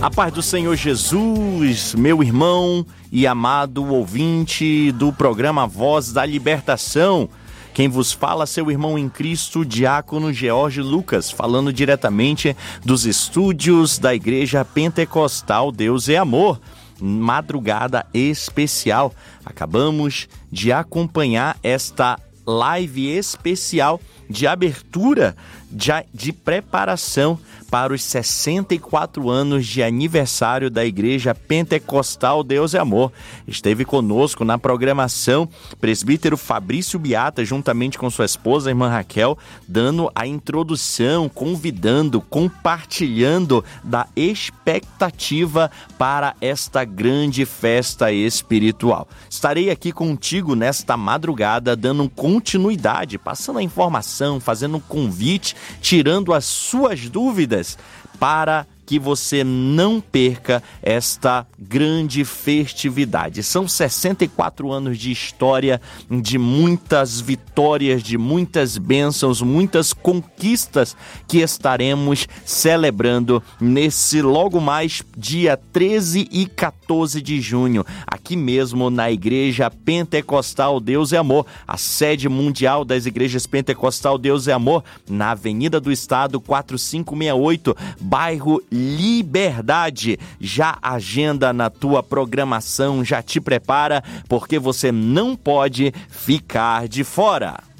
A paz do Senhor Jesus, meu irmão e amado ouvinte do programa Voz da Libertação. Quem vos fala, seu irmão em Cristo, diácono George Lucas, falando diretamente dos estúdios da Igreja Pentecostal Deus é Amor. Madrugada especial. Acabamos de acompanhar esta live especial de abertura, de preparação para os 64 anos de aniversário da Igreja Pentecostal Deus é Amor. Esteve conosco na programação presbítero Fabrício Beata, juntamente com sua esposa, a irmã Raquel, dando a introdução, convidando, compartilhando da expectativa para esta grande festa espiritual. Estarei aqui contigo nesta madrugada, dando continuidade, passando a informação, fazendo um convite, tirando as suas dúvidas, para que você não perca esta grande festividade. São 64 anos de história, de muitas vitórias, de muitas bênçãos, muitas conquistas que estaremos celebrando nesse logo mais dia 13 e 14 de junho, aqui mesmo na Igreja Pentecostal Deus é Amor, a sede mundial das Igrejas Pentecostal Deus é Amor, na Avenida do Estado 4568, bairro Liberdade. Já agenda na tua programação, já te prepara, porque você não pode ficar de fora.